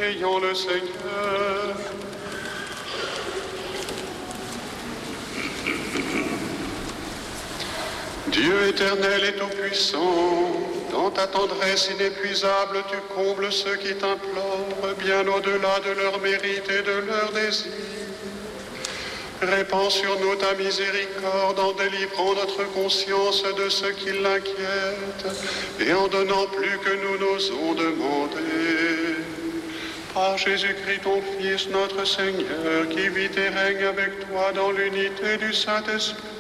Prions le Seigneur. Dieu éternel et tout-puissant, dans ta tendresse inépuisable, tu combles ceux qui t'implorent bien au-delà de leur mérite et de leurs désirs. Répands sur nous ta miséricorde en délivrant notre conscience de ce qui l'inquiète et en donnant plus que nous n'osons demander. Par Jésus-Christ, ton Fils, notre Seigneur, qui vit et règne avec toi dans l'unité du Saint-Esprit,